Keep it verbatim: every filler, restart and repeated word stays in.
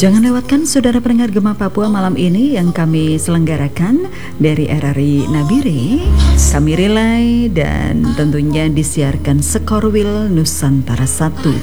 Jangan lewatkan saudara pendengar Gema Papua malam ini yang kami selenggarakan dari R R I Nabire. Kami relay dan tentunya disiarkan Skorwil Nusantara satu.